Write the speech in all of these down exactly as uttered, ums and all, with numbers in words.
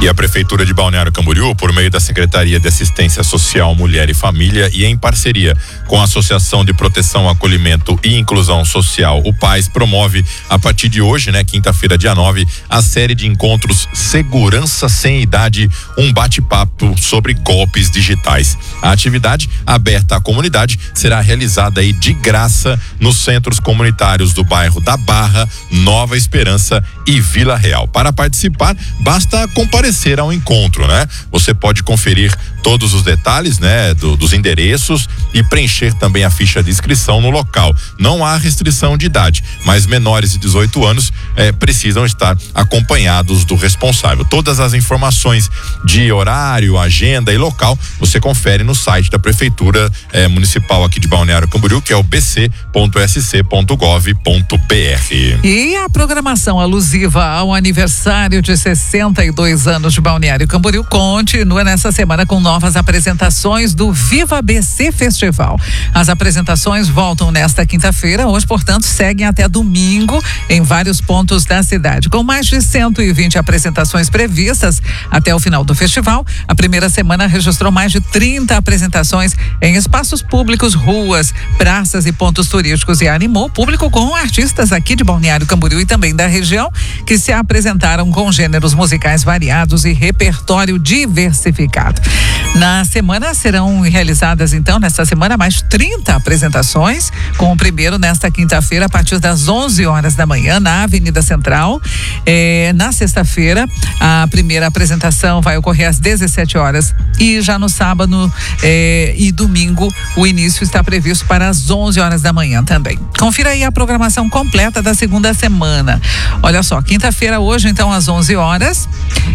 E a Prefeitura de Balneário Camboriú, por meio da Secretaria de Assistência Social, Mulher e Família e em parceria com a Associação de Proteção, Acolhimento e Inclusão Social, o PAIS, promove a partir de hoje, né, quinta-feira, dia nove, a série de encontros Segurança Sem Idade, um bate-papo sobre golpes digitais. A atividade, aberta à comunidade, será realizada aí de graça nos centros comunitários do bairro da Barra, Nova Esperança e Vila Real. Para participar, basta comparecer ao encontro, né? Você pode conferir todos os detalhes, né, do, dos endereços e preencher também a ficha de inscrição no local. Não há restrição de idade, mas menores de dezoito anos eh, precisam estar acompanhados do responsável. Todas as informações de horário, agenda e local você confere no site da Prefeitura eh, Municipal aqui de Balneário Camboriú, que é o b c ponto s c ponto gov ponto b r. E a programação alusiva ao aniversário de sessenta e dois anos de Balneário Camboriú continua nessa semana com novas apresentações do Viva B C Festival. As apresentações voltam nesta quinta-feira, hoje, portanto, seguem até domingo em vários pontos da cidade. Com mais de cento e vinte apresentações previstas até o final do festival, a primeira semana registrou mais de trinta apresentações em espaços públicos, ruas, praças e pontos turísticos e animou o público com artistas aqui de Balneário Camboriú e também da região que se apresentaram com gêneros musicais variados e repertório diversificado. Na semana serão realizadas, então, nesta semana, mais trinta apresentações, com o primeiro nesta quinta-feira, a partir das onze horas da manhã, na Avenida Central. Eh, na sexta-feira, a primeira apresentação vai ocorrer às dezessete horas e já no sábado eh, e domingo, o início está previsto para as onze horas da manhã também. Confira aí a programação completa da segunda semana. Olha só, quinta-feira hoje, então, às onze horas,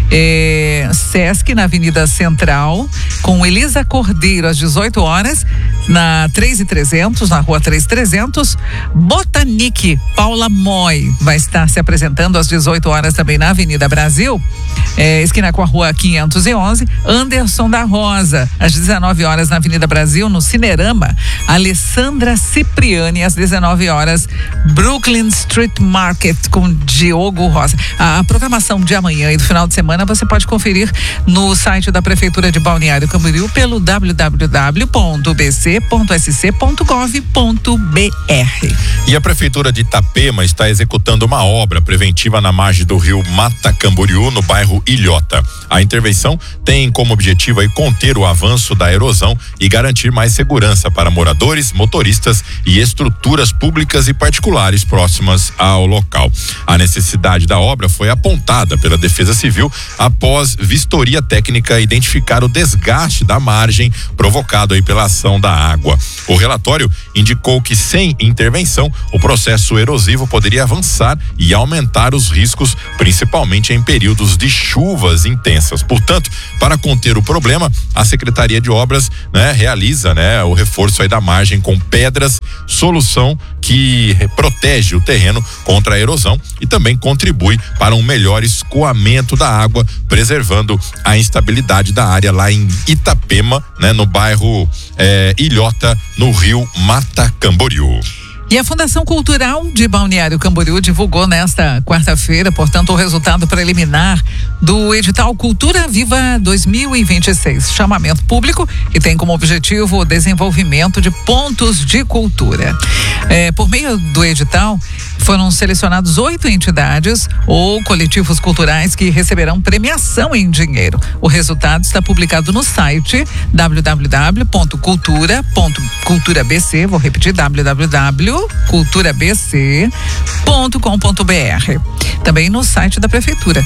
eh, Sesc na Avenida Central, com Elisa Cordeiro às dezoito horas, na três e trezentos, na rua três e trezentos. Botanique, Paula Moy vai estar se apresentando às dezoito horas também na Avenida Brasil, é, esquina com a rua quinhentos e onze. Anderson da Rosa, às dezenove horas na Avenida Brasil, no Cinerama. Alessandra Cipriani, às dezenove horas, Brooklyn Street Market, com Diogo Rosa. A, a programação de amanhã e do final de semana você pode conferir no site da Prefeitura de Balneário Camboriú pelo w w w ponto b c ponto s c ponto gov ponto b r. E a Prefeitura de Itapema está executando uma obra preventiva na margem do rio Mata Camboriú, no bairro Ilhota. A intervenção tem como objetivo aí conter o avanço da erosão e garantir mais segurança para moradores, motoristas e estruturas públicas e particulares próximas ao local. A necessidade da obra foi apontada pela Defesa Civil após vistoria técnica identificar o desgaste da margem provocado aí pela ação da água. O relatório indicou que sem intervenção o processo erosivo poderia avançar e aumentar os riscos, principalmente em períodos de chuvas intensas. Portanto, para conter o problema, a Secretaria de Obras, né, realiza, né, o reforço aí da margem com pedras, solução que protege o terreno contra a erosão e também contribui para um melhor escoamento da água, preservando a instabilidade da área lá em Itapema, né, no bairro eh, Ilhota, no rio Mata Camboriú. E a Fundação Cultural de Balneário Camboriú divulgou nesta quarta-feira, portanto, o resultado preliminar do edital Cultura Viva dois mil e vinte e seis, chamamento público que tem como objetivo o desenvolvimento de pontos de cultura. É, por meio do edital, foram selecionados oito entidades ou coletivos culturais que receberão premiação em dinheiro. O resultado está publicado no site w w w ponto cultura ponto cultura b c, vou repetir, w w w ponto cultura b c ponto com ponto b r. Também no site da Prefeitura,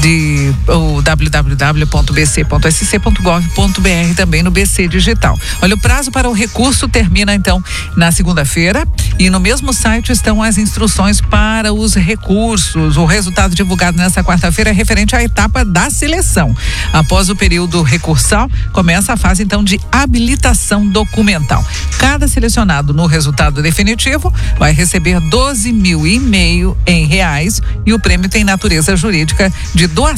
de o w w w ponto b c ponto s c ponto gov ponto b r, também no B C Digital. Olha, o prazo para o recurso termina então na segunda-feira e no mesmo site estão as instruções para os recursos. O resultado divulgado nesta quarta-feira é referente à etapa da seleção. Após o período recursal, começa a fase então de habilitação documental. Cada selecionado no resultado definitivo vai receber doze mil e meio em reais e o prêmio tem natureza jurídica de doação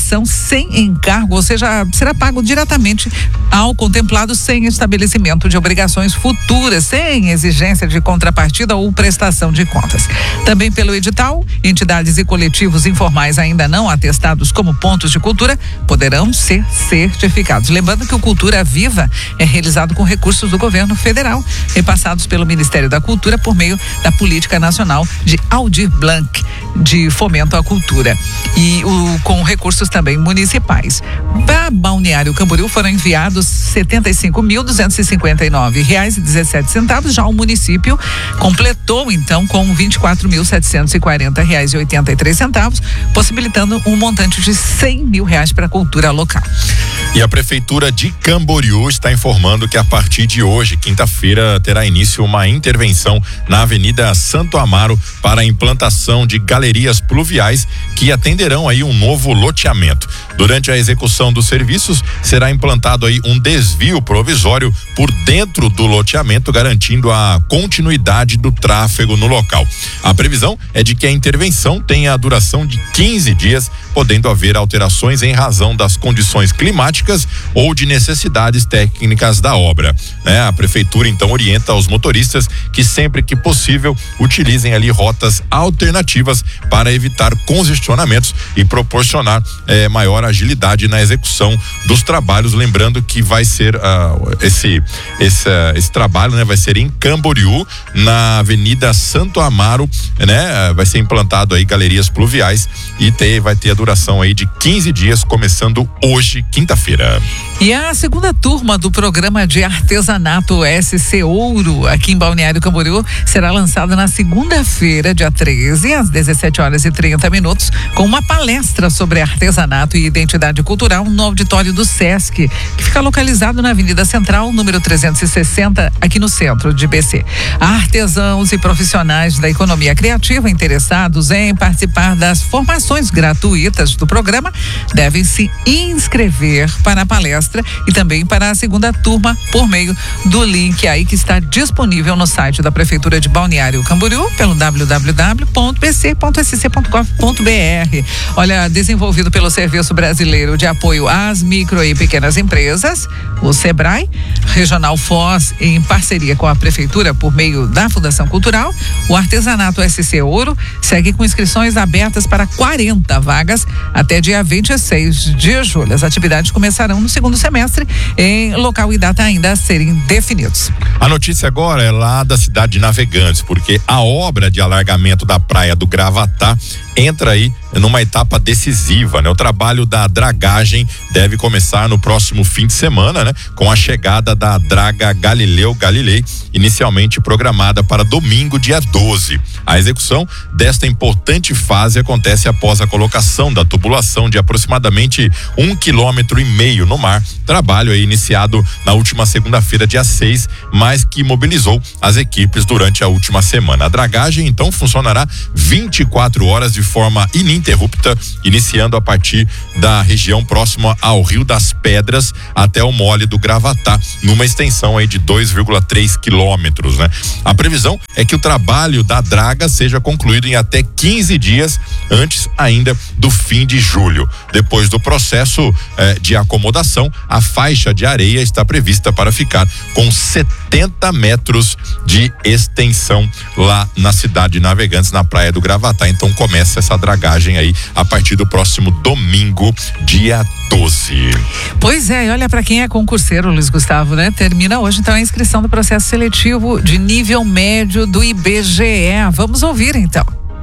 prestação sem encargo, ou seja, será pago diretamente ao contemplado sem estabelecimento de obrigações futuras, sem exigência de contrapartida ou prestação de contas. Também pelo edital, entidades e coletivos informais ainda não atestados como pontos de cultura poderão ser certificados. Lembrando que o Cultura Viva é realizado com recursos do governo federal, repassados pelo Ministério da Cultura por meio da Política Nacional de Aldir Blanc, de fomento à cultura, e o, com recursos também municipais. Para Balneário Camboriú foram enviados setenta e cinco mil duzentos e cinquenta e nove reais e dezessete centavos. Já o município completou então com vinte e quatro mil setecentos e quarenta reais e oitenta e três centavos, possibilitando um montante de cem mil reais para a cultura local. E a Prefeitura de Camboriú está informando que a partir de hoje, quinta-feira, terá início uma intervenção na Avenida Santo Amaro para a implantação de galerias pluviais que atenderão aí um novo loteamento. Durante a execução dos serviços, será implantado aí um desvio provisório por dentro do loteamento, garantindo a continuidade do tráfego no local. A previsão é de que a intervenção tenha a duração de quinze dias, podendo haver alterações em razão das condições climáticas ou de necessidades técnicas da obra, né? A prefeitura então orienta aos motoristas que sempre que possível utilizem ali rotas alternativas para evitar congestionamentos e proporcionar eh, maior agilidade na execução dos trabalhos. Lembrando que vai ser uh, esse esse, uh, esse trabalho, né, vai ser em Camboriú, na Avenida Santo Amaro, né? Uh, vai ser implantado aí galerias pluviais e ter, vai ter a duração aí de quinze dias, começando hoje, quinta-feira. E a segunda turma do programa de artesanato S C Ouro aqui em Balneário Camboriú será lançada na segunda-feira, dia treze, às dezessete horas e trinta minutos, com uma palestra sobre artesanato e identidade cultural no auditório do Sesc, que fica localizado na Avenida Central, número trezentos e sessenta, aqui no centro de B C. Artesãos e profissionais da economia criativa interessados em participar das formações gratuitas do programa devem se inscrever para a palestra e também para a segunda turma por meio do link aí que está disponível no site da Prefeitura de Balneário Camboriú pelo w w w ponto b c ponto s c ponto gov ponto b r. Olha, desenvolvido pelo Serviço Brasileiro de Apoio às Micro e Pequenas Empresas, o SEBRAE, Regional Foz, em parceria com a Prefeitura por meio da Fundação Cultural, o artesanato S C Ouro segue com inscrições abertas para quarenta vagas até dia vinte e seis de julho. As atividades começarão no segundo semestre, em local e data ainda a serem definidos. A notícia agora é lá da cidade de Navegantes, porque a obra de alargamento da praia do Gravatá entra aí numa etapa decisiva, né? O trabalho da dragagem deve começar no próximo fim de semana, né? Com a chegada da draga Galileu Galilei, inicialmente programada para domingo, dia doze. A execução desta importante fase acontece após a colocação da tubulação de aproximadamente um quilômetro e meio no mar, trabalho aí iniciado na última segunda-feira, dia seis, mas que mobilizou as equipes durante a última semana. A dragagem então funcionará vinte e quatro horas de forma ininterrupta, iniciando a partir da região próxima ao Rio das Pedras até o Mole do Gravatá, numa extensão aí de dois vírgula três quilômetros, né? A previsão é que o trabalho da draga seja concluído em até quinze dias antes ainda do fim de julho. Depois do processo eh, de acomodação, a faixa de areia está prevista para ficar com setenta metros de extensão lá na cidade de Navegantes, na praia do Gravatá. Então começa essa dragagem aí a partir do próximo domingo, dia doze. Pois é, e olha, para quem é concurseiro, Luiz Gustavo, né? Termina hoje então a inscrição do processo seletivo de nível médio do I B G E. Vamos ouvir então.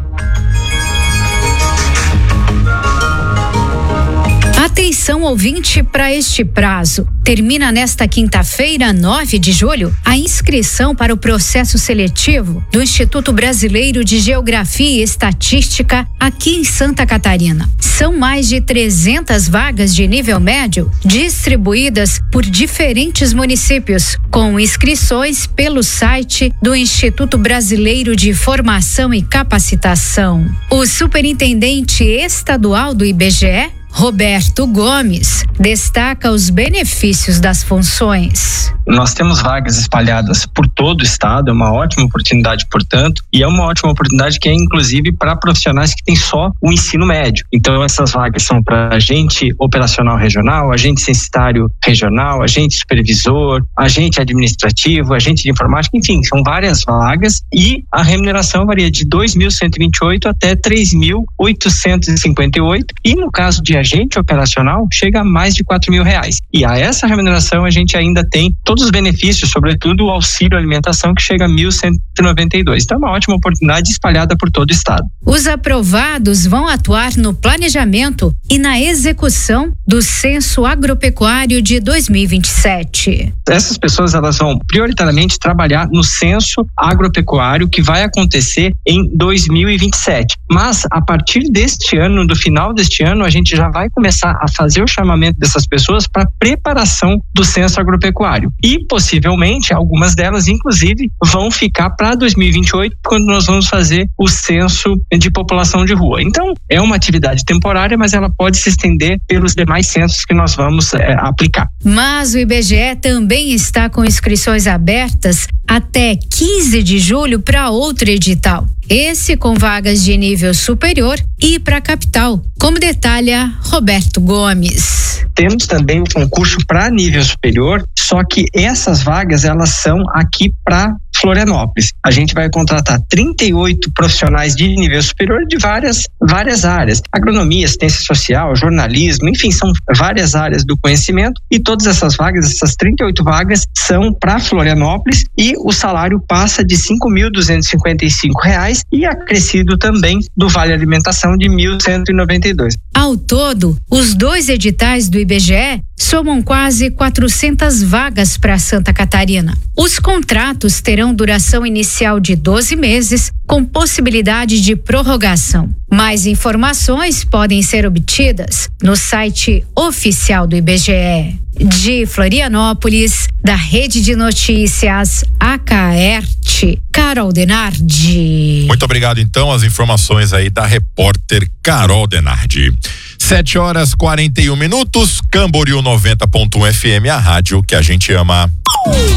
Atenção, ouvinte, para este prazo. Termina nesta quinta-feira, nove de julho, a inscrição para o processo seletivo do Instituto Brasileiro de Geografia e Estatística aqui em Santa Catarina. São mais de trezentas vagas de nível médio distribuídas por diferentes municípios, com inscrições pelo site do Instituto Brasileiro de Formação e Capacitação. O superintendente estadual do I B G E, Roberto Gomes, destaca os benefícios das funções. Nós temos vagas espalhadas por todo o estado, é uma ótima oportunidade, portanto, e é uma ótima oportunidade que é inclusive para profissionais que têm só o ensino médio. Então essas vagas são para agente operacional regional, agente censitário regional, agente supervisor, agente administrativo, agente de informática, enfim, são várias vagas e a remuneração varia de dois mil cento e vinte e oito até três mil oitocentos e cinquenta e oito e no caso de agente operacional chega a mais de quatro mil reais. E a essa remuneração a gente ainda tem todos os benefícios, sobretudo o auxílio alimentação que chega a mil cento e noventa e dois. Então é uma ótima oportunidade espalhada por todo o estado. Os aprovados vão atuar no planejamento e na execução do Censo Agropecuário de dois mil e vinte e sete. Essas pessoas elas vão prioritariamente trabalhar no Censo Agropecuário que vai acontecer em dois mil e vinte e sete. Mas a partir deste ano, do final deste ano, a gente já vai começar a fazer o chamamento dessas pessoas para preparação do Censo Agropecuário. E possivelmente algumas delas, inclusive, vão ficar para dois mil e vinte e oito, quando nós vamos fazer o censo de população de rua. Então, é uma atividade temporária, mas ela pode se estender pelos demais censos que nós vamos é, aplicar. Mas o I B G E também está com inscrições abertas até quinze de julho para outro edital. Esse com vagas de nível superior e para a capital, como detalha Roberto Gomes. Temos também o concurso para nível superior, só que essas vagas elas são aqui para Florianópolis. A gente vai contratar trinta e oito profissionais de nível superior de várias, várias áreas. Agronomia, assistência social, jornalismo, enfim, são várias áreas do conhecimento e todas essas vagas, essas trinta e oito vagas são para Florianópolis e o salário passa de cinco mil duzentos e cinquenta e cinco reais e acrescido também do Vale Alimentação de mil cento e noventa e dois. Ao todo, os dois editais do I B G E somam quase quatrocentas vagas para Santa Catarina. Os contratos terão duração inicial de doze meses, com possibilidade de prorrogação. Mais informações podem ser obtidas no site oficial do I B G E. De Florianópolis, da Rede de Notícias Acaerte, Carol Denardi. Muito obrigado, então, as informações aí da repórter Carol Denardi. Sete horas e quarenta e um minutos, Camboriú noventa ponto um F M, a rádio que a gente ama.